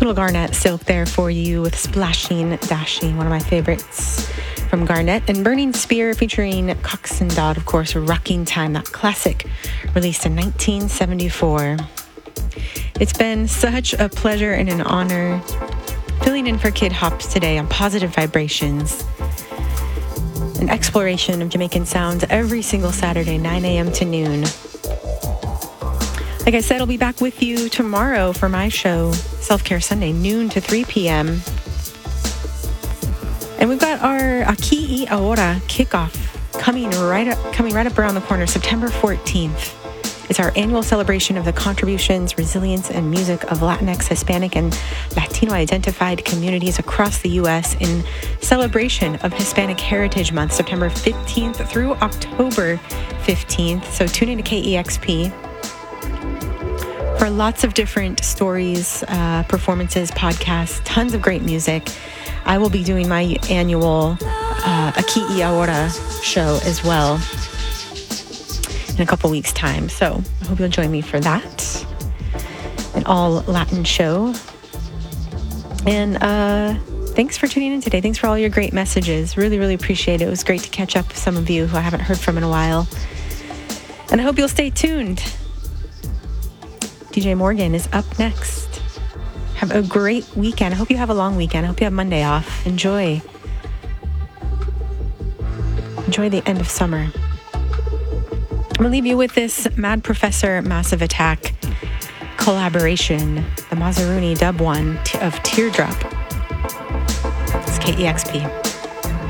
Little Garnet Silk there for you with Splashing Dashing, one of my favorites from Garnet. And Burning Spear featuring Cox and Dodd, of course, Rocking Time, that classic released in 1974. It's been such a pleasure and an honor filling in for Kid Hops today on Positive Vibrations, an exploration of Jamaican sounds every single Saturday, 9 a.m. to noon. Like I said, I'll be back with you tomorrow for my show, Self-Care Sunday, noon to 3 p.m. And we've got our Aquí y Ahora kickoff coming right up around the corner, September 14th. It's our annual celebration of the contributions, resilience, and music of Latinx, Hispanic, and Latino-identified communities across the U.S. in celebration of Hispanic Heritage Month, September 15th through October 15th. So tune in to KEXP for lots of different stories, performances, podcasts, tons of great music. I will be doing my annual Aquí y Ahora show as well in a couple weeks' time. So I hope you'll join me for that. An all Latin show. And thanks for tuning in today. Thanks for all your great messages. Really, really appreciate it. It was great to catch up with some of you who I haven't heard from in a while. And I hope you'll stay tuned. DJ Morgan is up next. Have a great weekend. I hope you have a long weekend. I hope you have Monday off. Enjoy the end of summer. I'm going to leave you with this Mad Professor Massive Attack collaboration, the Mazzaruni dub one of Teardrop. It's KEXP.